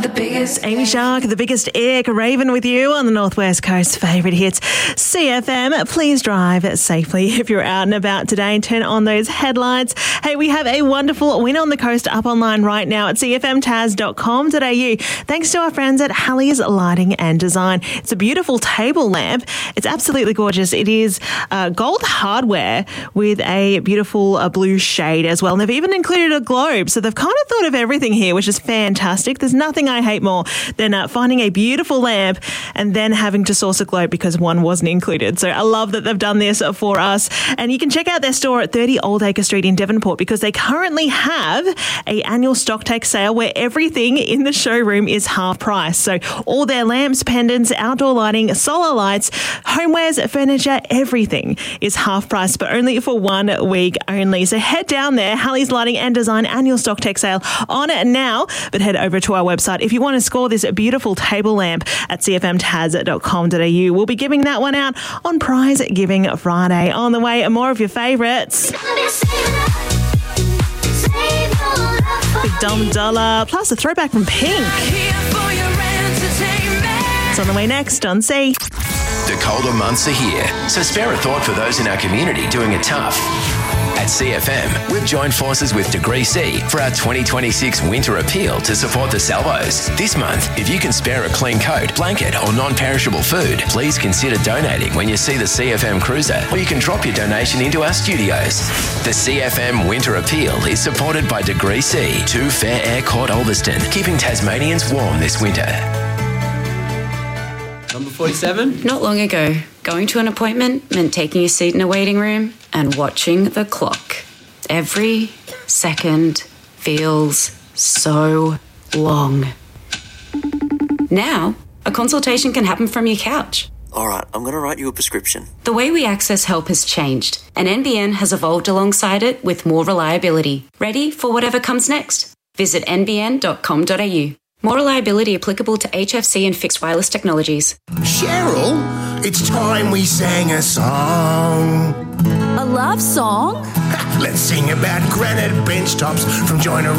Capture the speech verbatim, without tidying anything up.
the biggest. Amy Shark, the biggest Ick, Raven with you on the Northwest Coast favourite hits. C F M, please drive safely if you're out and about today and turn on those headlights. Hey, we have a wonderful win on the coast up online right now at c f m taz dot com dot a u. Thanks to our friends at Halley's Lighting and Design. It's a beautiful table lamp. It's absolutely gorgeous. It is uh, gold hardware with a beautiful uh, blue shade as well. And they've even included a globe. So they've kind of thought of everything here, which is fantastic. There's nothing I hate more than uh, finding a beautiful lamp and then having to source a globe because one wasn't included. So I love that they've done this for us. And you can check out their store at thirty Oldacre Street in Devonport because they currently have a annual stock take sale where everything in the showroom is half price. So all their lamps, pendants, outdoor lighting, solar lights, homewares, furniture, everything is half price, but only for one week only. So head down there, Halley's Lighting and Design annual stock take sale on it now, but head over to our website if you want to score this beautiful table lamp at c f m taz dot com dot a u. We'll be giving that one out on Prize Giving Friday. On the way, more of your favourites. Big Dom Dollar, plus a throwback from Pink. It's on the way next on C. The colder months are here, so spare a thought for those in our community doing it tough. At C F M, we've joined forces with Degree C for our twenty twenty-six Winter Appeal to support the salvos. This month, if you can spare a clean coat, blanket or non-perishable food, please consider donating when you see the C F M Cruiser, or you can drop your donation into our studios. The C F M Winter Appeal is supported by Degree C, two Fair Air Court Ulverston, keeping Tasmanians warm this winter. Number forty-seven. Not long ago, going to an appointment meant taking a seat in a waiting room and watching the clock. Every second feels so long. Now, a consultation can happen from your couch. All right, I'm going to write you a prescription. The way we access help has changed, and N B N has evolved alongside it with more reliability. Ready for whatever comes next? Visit n b n dot com dot a u. More reliability applicable to H F C and fixed wireless technologies. Cheryl, it's time we sang a song. A love song? Let's sing about granite bench tops from Joyner